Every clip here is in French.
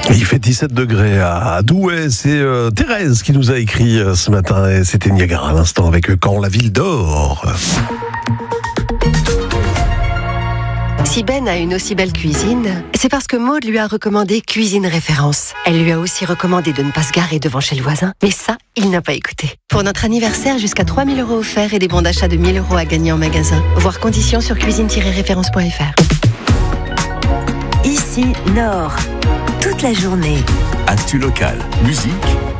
Il fait 17 degrés à Douai. C'est Thérèse qui nous a écrit ce matin. Et c'était Niagara à l'instant avec Quand la ville dort. Si Ben a une aussi belle cuisine, c'est parce que Maud lui a recommandé Cuisine Référence. Elle lui a aussi recommandé de ne pas se garer devant chez le voisin. Mais ça, il n'a pas écouté. Pour notre anniversaire, jusqu'à 3 000 € offerts et des bons d'achat de 1 000 € à gagner en magasin. Voir conditions sur cuisine-référence.fr. Ici, Nord. Toute la journée. Actu local, musique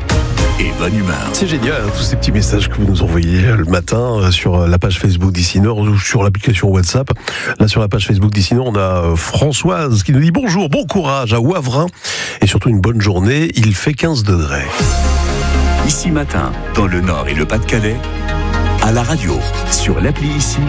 et bonne humeur. C'est génial, tous ces petits messages que vous nous envoyez le matin sur la page Facebook d'Ici Nord ou sur l'application WhatsApp. Là, sur la page Facebook d'Ici Nord, on a Françoise qui nous dit bonjour, bon courage à Wavrin et surtout une bonne journée. Il fait 15 degrés. Ici matin, dans le Nord et le Pas-de-Calais, à la radio, sur l'appli Ici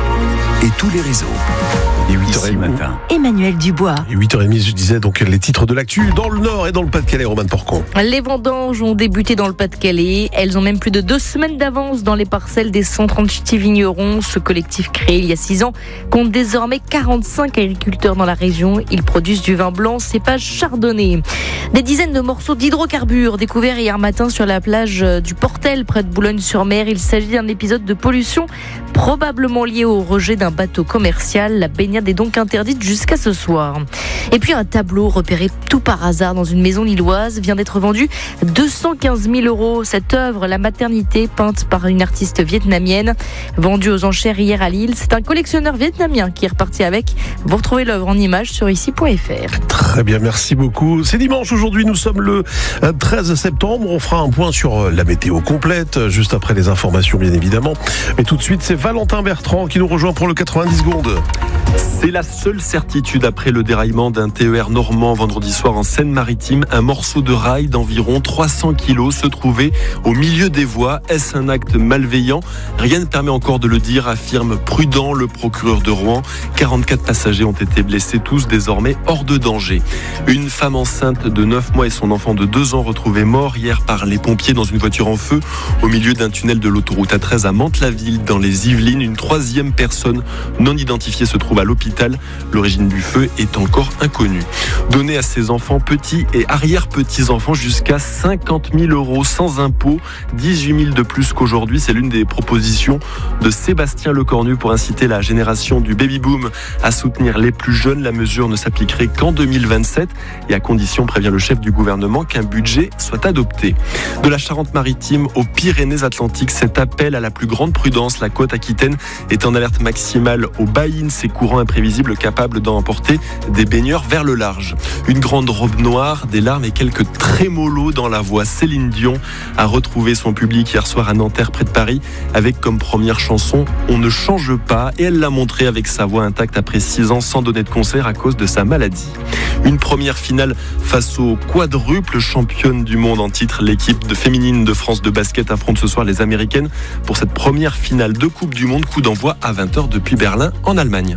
et tous les réseaux. Et 8h30 matin. Emmanuel Dubois. Et 8h30, je disais donc les titres de l'actu dans le Nord et dans le Pas-de-Calais, Romane Porcon. Les vendanges ont débuté dans le Pas-de-Calais. Elles ont même plus de 2 semaines d'avance dans les parcelles des 136 vignerons. Ce collectif créé il y a 6 ans compte désormais 45 agriculteurs dans la région. Ils produisent du vin blanc cépage chardonnay. Des dizaines de morceaux d'hydrocarbures découverts hier matin sur la plage du Portel près de Boulogne-sur-Mer. Il s'agit d'un épisode de pollution probablement lié au rejet d'un bateau commercial. La baignade est donc interdite jusqu'à ce soir. Et puis un tableau repéré tout par hasard dans une maison lilloise vient d'être vendu 215 000 €. Cette œuvre, La Maternité, peinte par une artiste vietnamienne, vendue aux enchères hier à Lille. C'est un collectionneur vietnamien qui est reparti avec. Vous retrouvez l'œuvre en images sur ici.fr. Très bien, merci beaucoup. C'est dimanche aujourd'hui, nous sommes le 13 septembre. On fera un point sur la météo complète, juste après les informations bien évidemment. Mais tout de suite, c'est Valentin Bertrand qui nous rejoint pour le 90 secondes. C'est la seule certitude après le déraillement d'un TER normand vendredi soir en Seine-Maritime. Un morceau de rail d'environ 300 kilos se trouvait au milieu des voies. Est-ce un acte malveillant ? Rien ne permet encore de le dire, affirme prudent le procureur de Rouen. 44 passagers ont été blessés, tous désormais hors de danger. Une femme enceinte de 9 mois et son enfant de 2 ans retrouvés morts hier par les pompiers dans une voiture en feu au milieu d'un tunnel de l'autoroute A13 à Mantes-la-Ville dans les Yvelines. Une 3e personne non identifiée se trouve à l'hôpital. L'origine du feu est encore inconnue. Donner à ses enfants, petits et arrière-petits-enfants, jusqu'à 50 000 € sans impôt, 18 000 de plus qu'aujourd'hui. C'est l'une des propositions de Sébastien Lecornu pour inciter la génération du baby-boom à soutenir les plus jeunes. La mesure ne s'appliquerait qu'en 2027 et à condition, prévient le chef du gouvernement, qu'un budget soit adopté. De la Charente-Maritime aux Pyrénées-Atlantiques, cet appel à la plus grande prudence. La côte aquitaine est en alerte maximale au Baïn, ces courants imprévisibles capables d'emporter des baigneurs vers le large. Une grande robe noire, des larmes et quelques trémolos dans la voix. Céline Dion a retrouvé son public hier soir à Nanterre près de Paris avec comme première chanson « On ne change pas » et elle l'a montré avec sa voix intacte après 6 ans sans donner de concert à cause de sa maladie. Une première finale face aux quadruples championnes du monde en titre. L'équipe féminine de France de basket affronte ce soir les Américaines pour cette première finale de Coupe du Monde. Coup d'envoi à 20h depuis Berlin en Allemagne.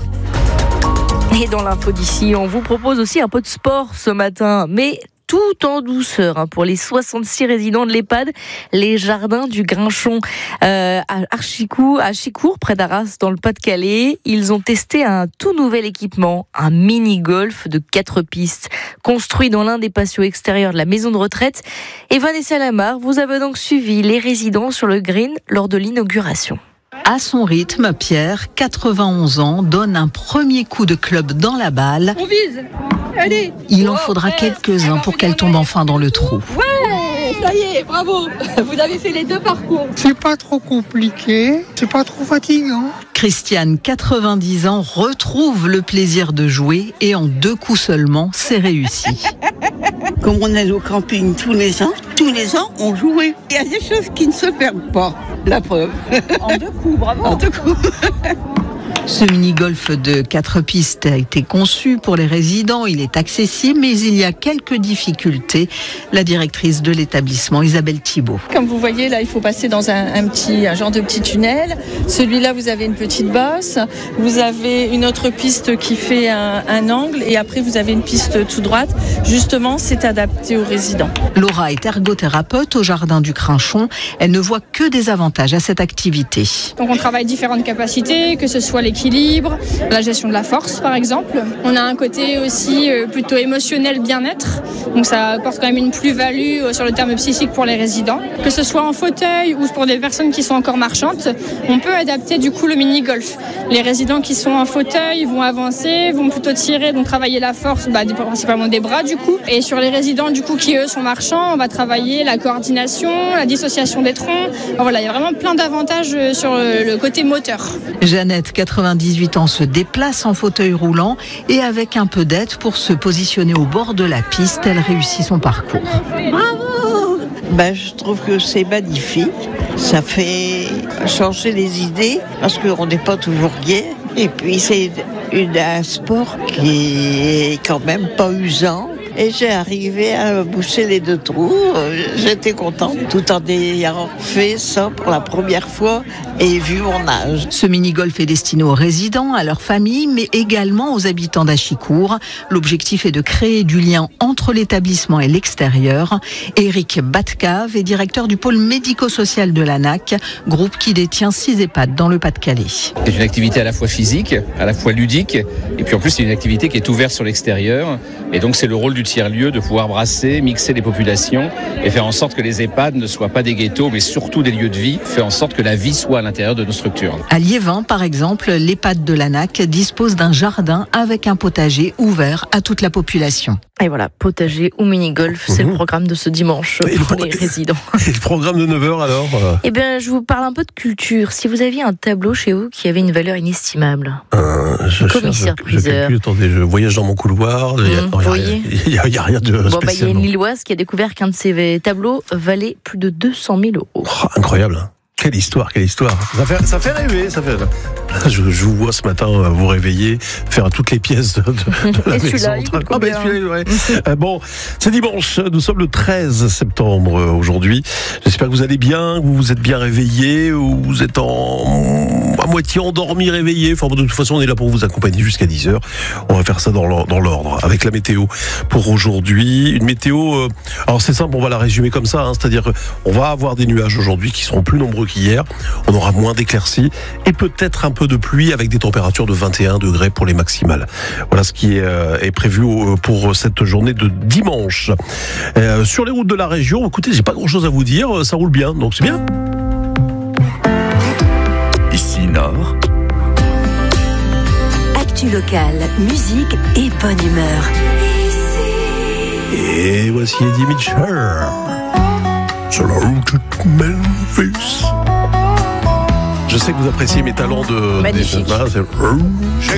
Et dans l'info d'ici, on vous propose aussi un peu de sport ce matin, mais tout en douceur pour les 66 résidents de l'EHPAD, les Jardins du Grinchon à Chicourt, près d'Arras, dans le Pas-de-Calais. Ils ont testé un tout nouvel équipement, un mini-golf de 4 pistes, construit dans l'un des patios extérieurs de la maison de retraite. Et Vanessa Lamar, vous avez donc suivi les résidents sur le green lors de l'inauguration. À son rythme, Pierre, 91 ans, donne un premier coup de club dans la balle. On vise. Allez. Il en faudra quelques-uns pour qu'elle tombe enfin dans le trou. Ouais, ça y est, bravo. Vous avez fait les 2 parcours. C'est pas trop compliqué, c'est pas trop fatigant. Christiane, 90 ans, retrouve le plaisir de jouer et en 2 coups seulement, c'est réussi. Comme on est au camping tous les ans, on jouait. Il y a des choses qui ne se perdent pas, la preuve. En 2 coups, bravo. En 2 coups. Ce mini-golf de 4 pistes a été conçu pour les résidents. Il est accessible, mais il y a quelques difficultés. La directrice de l'établissement, Isabelle Thibault. Comme vous voyez, là, il faut passer dans un genre de petit tunnel. Celui-là, vous avez une petite bosse. Vous avez une autre piste qui fait un angle. Et après, vous avez une piste tout droite. Justement, c'est adapté aux résidents. Laura est ergothérapeute au Jardin du Grinchon. Elle ne voit que des avantages à cette activité. Donc, on travaille différentes capacités, que ce soit les l'équilibre, la gestion de la force par exemple. On a un côté aussi plutôt émotionnel bien-être, donc ça apporte quand même une plus-value sur le terme psychique pour les résidents. Que ce soit en fauteuil ou pour des personnes qui sont encore marchantes, on peut adapter du coup le mini-golf. Les résidents qui sont en fauteuil vont avancer, vont plutôt tirer, donc travailler la force, principalement des bras du coup. Et sur les résidents du coup qui eux sont marchands, on va travailler la coordination, la dissociation des troncs. Voilà, il y a vraiment plein d'avantages sur le côté moteur. Jeannette, 98 ans, se déplace en fauteuil roulant et avec un peu d'aide pour se positionner au bord de la piste, elle réussit son parcours. Bravo! Je trouve que c'est magnifique. Ça fait changer les idées parce qu'on n'est pas toujours gai. Et puis c'est un sport qui est quand même pas usant. Et j'ai arrivé à boucher les 2 trous. J'étais contente tout en ayant fait ça pour la première fois et vu mon âge. Ce mini-golf est destiné aux résidents, à leur famille, mais également aux habitants d'Achicourt. L'objectif est de créer du lien entre l'établissement et l'extérieur. Éric Batcave est directeur du pôle médico-social de l'ANAC, groupe qui détient 6 EHPAD dans le Pas-de-Calais. C'est une activité à la fois physique, à la fois ludique, et puis en plus c'est une activité qui est ouverte sur l'extérieur. Et donc c'est le rôle du tiers-lieu de pouvoir brasser, mixer les populations et faire en sorte que les EHPAD ne soient pas des ghettos, mais surtout des lieux de vie, faire en sorte que la vie soit à l'intérieur de nos structures. À Liévin, par exemple, l'EHPAD de l'ANAC dispose d'un jardin avec un potager ouvert à toute la population. Et voilà, potager ou mini-golf, c'est le programme de ce dimanche pour les résidents. Et le programme de 9h alors Eh bien, je vous parle un peu de culture. Si vous aviez un tableau chez vous qui avait une valeur inestimable. Commissaire-priseur. Attendez, je voyage dans mon couloir. Il n'y a rien de spécial. Il y a une Lilloise qui a découvert qu'un de ses tableaux valait plus de 200 000 €. Oh, incroyable. Quelle histoire. Ça fait rêver. Je vous vois ce matin vous réveiller, faire toutes les pièces de la maison centrale. Bon, c'est dimanche, nous sommes le 13 septembre aujourd'hui. J'espère que vous allez bien, que vous vous êtes bien réveillés, ou vous êtes à moitié endormi, réveillé. Enfin, de toute façon, on est là pour vous accompagner jusqu'à 10h. On va faire ça dans l'ordre, avec la météo pour aujourd'hui. Une météo, alors c'est simple, on va la résumer comme ça, c'est-à-dire qu'on va avoir des nuages aujourd'hui qui seront plus nombreux qu'hier. On aura moins d'éclaircies et peut-être un peu de pluie avec des températures de 21 degrés pour les maximales. Voilà ce qui est prévu pour cette journée de dimanche. Sur les routes de la région, écoutez, j'ai pas grand-chose à vous dire, ça roule bien, donc c'est bien. Ici Nord. Actu locale, musique et bonne humeur. Et voici Eddie Mitchell. Sur la route de Memphis. Je sais que vous appréciez mes talents de... Magnifique.